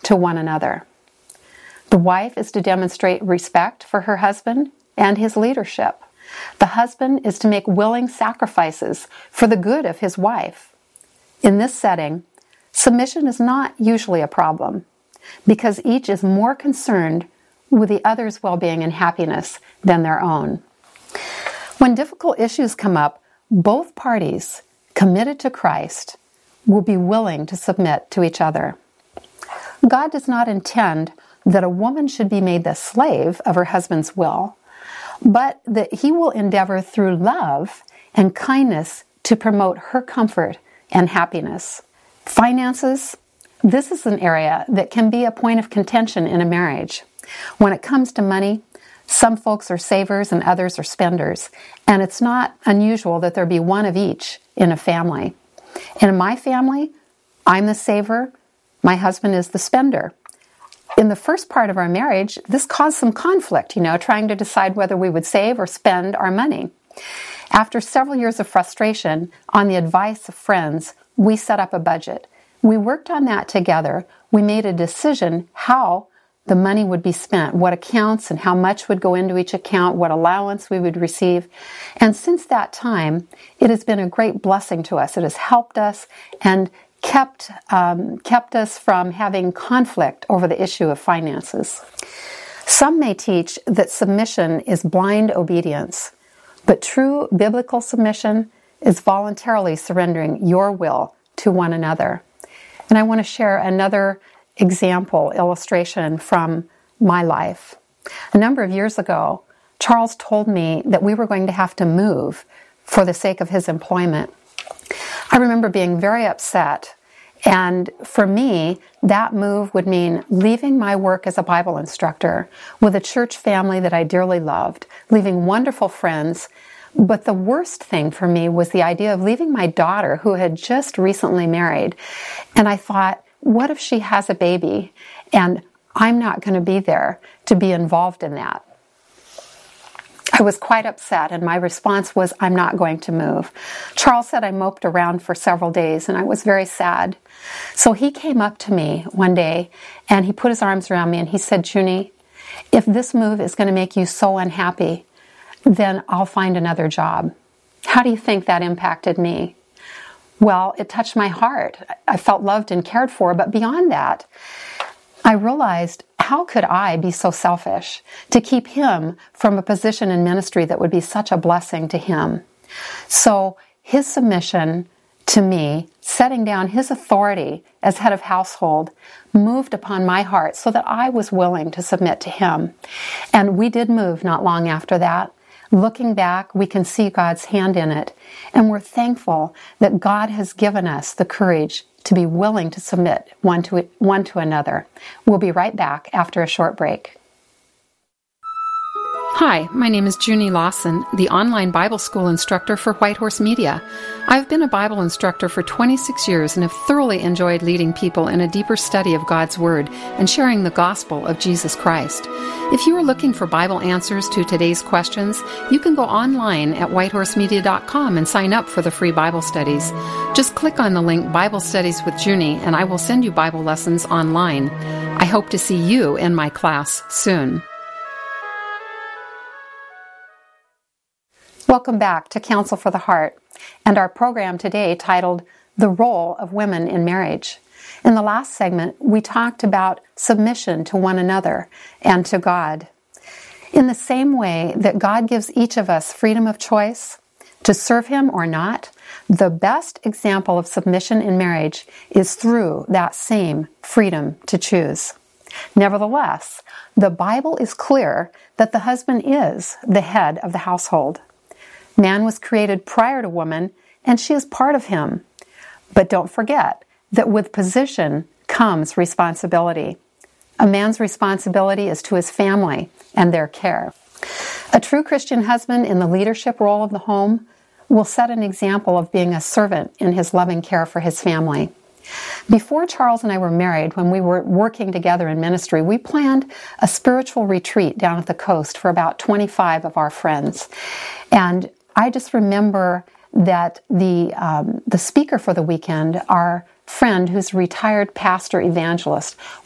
to one another. The wife is to demonstrate respect for her husband and his leadership. The husband is to make willing sacrifices for the good of his wife. In this setting, submission is not usually a problem because each is more concerned with the other's well-being and happiness than their own. When difficult issues come up, both parties committed to Christ will be willing to submit to each other. God does not intend that a woman should be made the slave of her husband's will, but that he will endeavor through love and kindness to promote her comfort and happiness. Finances, this is an area that can be a point of contention in a marriage. When it comes to money, some folks are savers and others are spenders, and it's not unusual that there be one of each in a family. In my family, I'm the saver, my husband is the spender. In the first part of our marriage, this caused some conflict, trying to decide whether we would save or spend our money. After several years of frustration, on the advice of friends, we set up a budget. We worked on that together. We made a decision how the money would be spent, what accounts and how much would go into each account, what allowance we would receive. And since that time, it has been a great blessing to us. It has helped us and kept us from having conflict over the issue of finances. Some may teach that submission is blind obedience, but true biblical submission is voluntarily surrendering your will to one another. And I want to share another illustration from my life. A number of years ago, Charles told me that we were going to have to move for the sake of his employment. I remember being very upset, and for me, that move would mean leaving my work as a Bible instructor with a church family that I dearly loved, leaving wonderful friends. But the worst thing for me was the idea of leaving my daughter, who had just recently married. And I thought, what if she has a baby and I'm not going to be there to be involved in that? I was quite upset, and my response was, I'm not going to move. Charles said I moped around for several days, and I was very sad. So he came up to me one day, and he put his arms around me, and he said, Junie, if this move is going to make you so unhappy, then I'll find another job. How do you think that impacted me? Well, it touched my heart. I felt loved and cared for, but beyond that, I realized, how could I be so selfish to keep him from a position in ministry that would be such a blessing to him? So his submission to me, setting down his authority as head of household, moved upon my heart so that I was willing to submit to him. And we did move not long after that. Looking back, we can see God's hand in it, and we're thankful that God has given us the courage to be willing to submit one to another. We'll be right back after a short break. Hi, my name is Junie Lawson, the online Bible school instructor for Whitehorse Media. I've been a Bible instructor for 26 years and have thoroughly enjoyed leading people in a deeper study of God's Word and sharing the gospel of Jesus Christ. If you are looking for Bible answers to today's questions, you can go online at whitehorsemedia.com and sign up for the free Bible studies. Just click on the link Bible Studies with Junie and I will send you Bible lessons online. I hope to see you in my class soon. Welcome back to Counsel for the Heart and our program today titled The Role of Women in Marriage. In the last segment, we talked about submission to one another and to God. In the same way that God gives each of us freedom of choice to serve Him or not, the best example of submission in marriage is through that same freedom to choose. Nevertheless, the Bible is clear that the husband is the head of the household. Man was created prior to woman, and she is part of him. But don't forget that with position comes responsibility. A man's responsibility is to his family and their care. A true Christian husband in the leadership role of the home will set an example of being a servant in his loving care for his family. Before Charles and I were married, when we were working together in ministry, we planned a spiritual retreat down at the coast for about 25 of our friends. And I just remember that the speaker for the weekend, our friend who's a retired pastor evangelist,